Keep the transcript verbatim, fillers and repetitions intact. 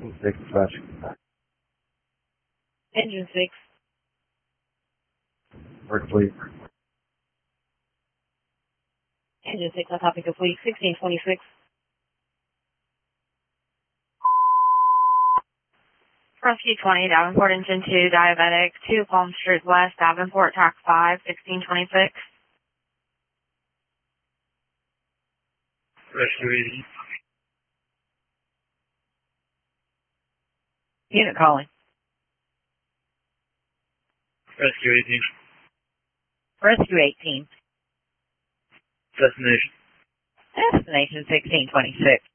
six slash. Engine six. Work fleet. Engine six, on topic complete. sixteen twenty-six. Rescue twenty, Davenport Engine two, diabetic, two Palm Street West, Davenport, Track five, sixteen twenty-six. Rescue eighteen. Unit calling. Rescue eighteen. Rescue eighteen. Destination. Destination sixteen twenty-six.